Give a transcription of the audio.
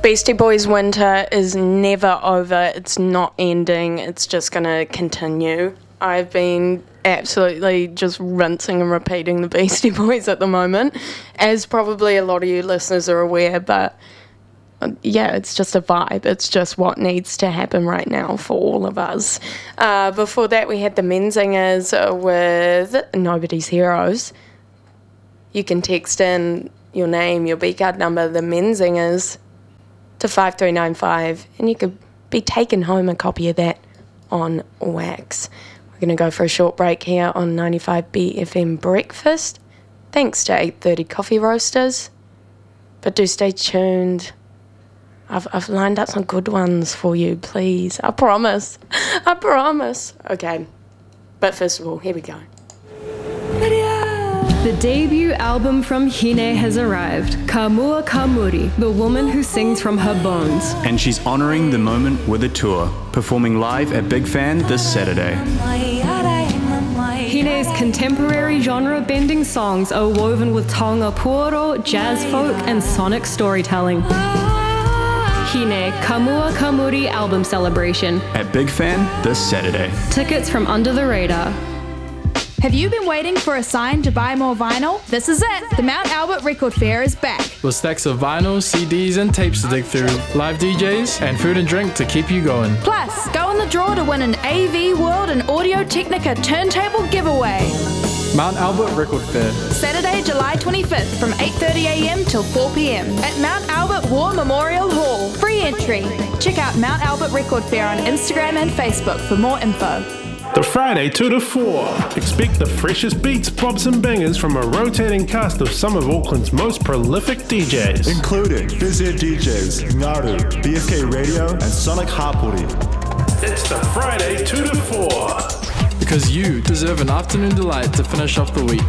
Beastie Boys winter is never over. It's not ending. It's just going to continue. I've been absolutely just rinsing and repeating the Beastie Boys at the moment, as probably a lot of you listeners are aware, but yeah, it's just a vibe. It's just what needs to happen right now for all of us. Before that, we had the Menzingers with Nobody's Heroes. You can text in your name, your B-card number, the Menzingers, to 5395, and you could be taking home a copy of that on wax. We're going to go for a short break here on 95 BFM Breakfast. Thanks to 8:30 Coffee Roasters. But do stay tuned. I've lined up some good ones for you, please. I promise. I promise. Okay. But first of all, here we go. The debut album from Hine has arrived. Kamua Kamuri, the woman who sings from her bones. And she's honouring the moment with a tour, performing live at Big Fan this Saturday. Hine's contemporary genre-bending songs are woven with taonga puoro, jazz folk, and sonic storytelling. Hine Kamua Kamuri album celebration at Big Fan this Saturday. Tickets from Under the Radar. Have you been waiting for a sign to buy more vinyl? This is it! The Mount Albert Record Fair is back. With stacks of vinyl, CDs and tapes to dig through, live DJs, and food and drink to keep you going. Plus, go in the draw to win an AV World and Audio Technica turntable giveaway. Mount Albert Record Fair. Saturday, July 25th from 8:30am till 4pm at Mount Albert War Memorial Hall. Free entry. Check out Mount Albert Record Fair on Instagram and Facebook for more info. The Friday 2 to 4. Expect the freshest beats, bops and bangers from a rotating cast of some of Auckland's most prolific DJs. Including Fizzy DJs, Ngaru, BFK Radio and Sonic Hapori. It's the Friday 2 to 4. Because you deserve an afternoon delight to finish off the week.